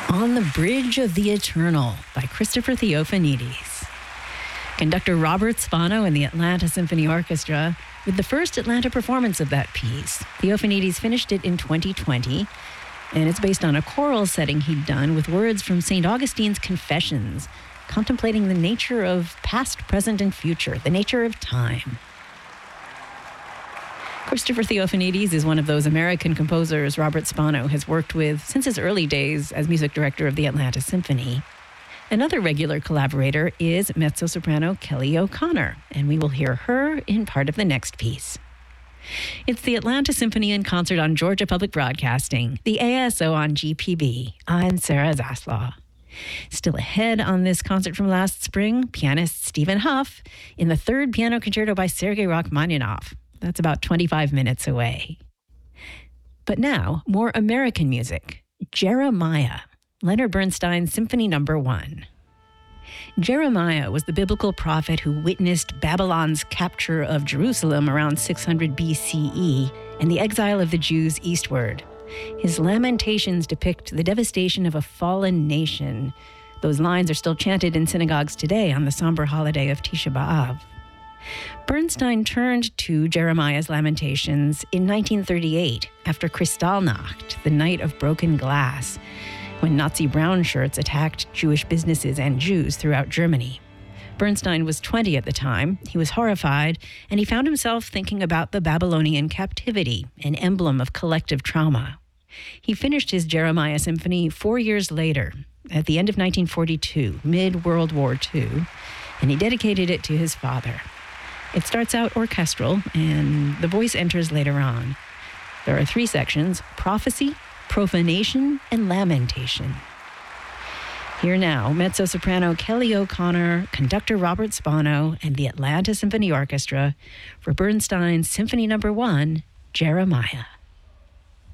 On the Bridge of the Eternal by Christopher Theophanides. Conductor Robert Spano and the Atlanta Symphony Orchestra with the first Atlanta performance of that piece. Theophanides finished it in 2020, and it's based on a choral setting he'd done with words from St. Augustine's Confessions, contemplating the nature of past, present, and future, the nature of time. Christopher Theophanides is one of those American composers Robert Spano has worked with since his early days as music director of the Atlanta Symphony. Another regular collaborator is mezzo-soprano Kelly O'Connor, and we will hear her in part of the next piece. It's the Atlanta Symphony in concert on Georgia Public Broadcasting, the ASO on GPB. I'm Sarah Zaslaw. Still ahead on this concert from last spring, pianist Stephen Huff in the third piano concerto by Sergei Rachmaninoff. That's about 25 minutes away. But now, more American music. Jeremiah, Leonard Bernstein's Symphony No. 1. Jeremiah was the biblical prophet who witnessed Babylon's capture of Jerusalem around 600 BCE and the exile of the Jews eastward. His lamentations depict the devastation of a fallen nation. Those lines are still chanted in synagogues today on the somber holiday of Tisha B'Av. Bernstein turned to Jeremiah's Lamentations in 1938 after Kristallnacht, the Night of Broken Glass, when Nazi brown shirts attacked Jewish businesses and Jews throughout Germany. Bernstein was 20 at the time. He was horrified, and he found himself thinking about the Babylonian captivity, an emblem of collective trauma. He finished his Jeremiah Symphony 4 years later, at the end of 1942, mid-World War II, and he dedicated it to his father. It starts out orchestral, and the voice enters later on. There are 3 sections: prophecy, profanation, and lamentation. Here now, mezzo-soprano Kelly O'Connor, conductor Robert Spano, and the Atlanta Symphony Orchestra for Bernstein's Symphony No. 1, Jeremiah.